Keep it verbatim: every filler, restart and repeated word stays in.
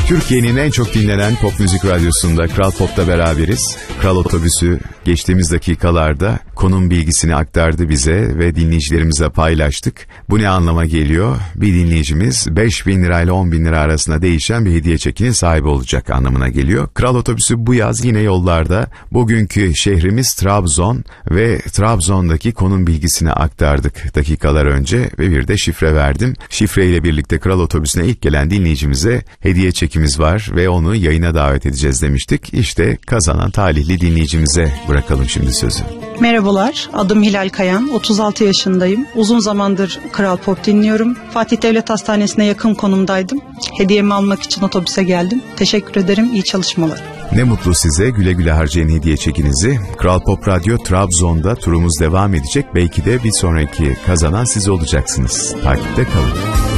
Türkiye'nin en çok dinlenen pop müzik radyosunda Kral Pop'ta beraberiz. Kral Otobüsü geçtiğimiz dakikalarda konum bilgisini aktardı bize ve dinleyicilerimize paylaştık. Bu ne anlama geliyor? Bir dinleyicimiz beş bin lirayla on bin lira arasında değişen bir hediye çekinin sahibi olacak anlamına geliyor. Kral Otobüsü bu yaz yine yollarda. Bugünkü şehrimiz Trabzon ve Trabzon'daki konum bilgisini aktardık dakikalar önce ve bir de şifre verdim. Şifreyle birlikte Kral Otobüsü'ne ilk gelen dinleyicimize hediye çekimiz var ve onu yayına davet edeceğiz demiştik. İşte kazanan talihli dinleyicimize bırakalım şimdi sözü. Merhabalar, adım Hilal Kayan, otuz altı yaşındayım. Uzun zamandır Kral Pop dinliyorum. Fatih Devlet Hastanesi'ne yakın konumdaydım. Hediyemi almak için otobüse geldim. Teşekkür ederim, iyi çalışmalar. Ne mutlu size, güle güle harcayın hediye çekinizi. Kral Pop Radyo Trabzon'da turumuz devam edecek. Belki de bir sonraki kazanan siz olacaksınız. Takipte kalın.